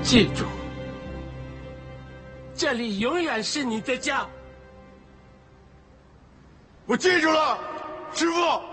记住，这里永远是你的家。 我记住了，师傅。